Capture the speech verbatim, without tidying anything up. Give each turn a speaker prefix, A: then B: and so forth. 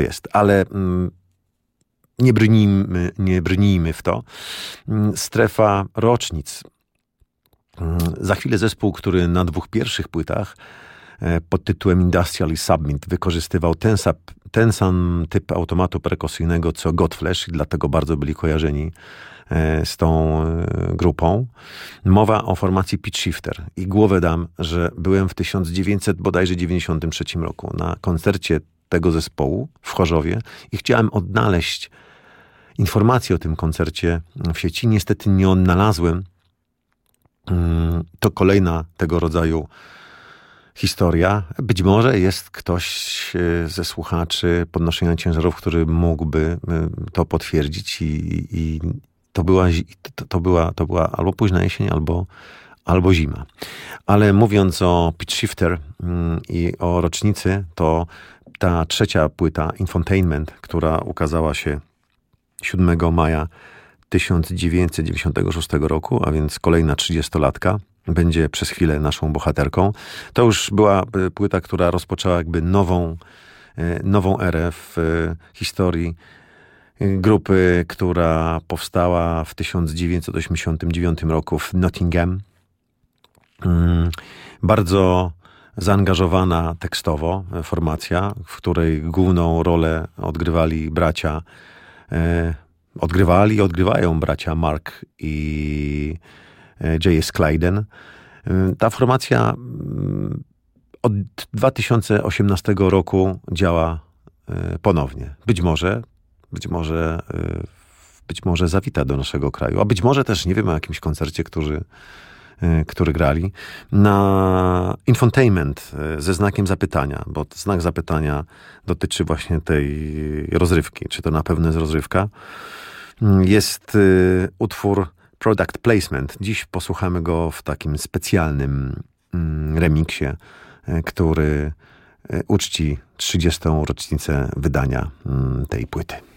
A: jest, ale nie brnijmy, nie brnijmy w to. Strefa rocznic. Za chwilę zespół, który na dwóch pierwszych płytach pod tytułem Industrial Submit wykorzystywał ten, ten sam typ automatu perkusyjnego co Godflesh i dlatego bardzo byli kojarzeni z tą grupą. Mowa o formacji Pitch Shifter. I głowę dam, że byłem w tysiąc dziewięćset dziewięćdziesiątym trzecim roku na koncercie tego zespołu w Chorzowie i chciałem odnaleźć informacje o tym koncercie w sieci. Niestety nie odnalazłem. To kolejna tego rodzaju historia. Być może jest ktoś ze słuchaczy Podnoszenia Ciężarów, który mógłby to potwierdzić i, i to, była, to, to, była, to była albo późna jesień, albo, albo zima. Ale mówiąc o Pitch Shifter i o rocznicy, to ta trzecia płyta Infotainment, która ukazała się siódmego maja tysiąc dziewięćset dziewięćdziesiątego szóstego roku, a więc kolejna trzydziestolatka, będzie przez chwilę naszą bohaterką. To już była płyta, która rozpoczęła jakby nową, nową erę w historii grupy, która powstała w tysiąc dziewięćset osiemdziesiątym dziewiątym roku w Nottingham. Bardzo zaangażowana tekstowo formacja, w której główną rolę odgrywali bracia, odgrywali i odgrywają bracia Mark i J S Clayden. Ta formacja od dwa tysiące osiemnastego roku działa ponownie. Być może, być może, być może zawita do naszego kraju, a być może też nie wiem o jakimś koncercie, który, który grali. Na Infotainment ze znakiem zapytania, bo znak zapytania dotyczy właśnie tej rozrywki. Czy to na pewno jest rozrywka? Jest utwór Product Placement. Dziś posłuchamy go w takim specjalnym remiksie, który uczci trzydziestą rocznicę wydania tej płyty.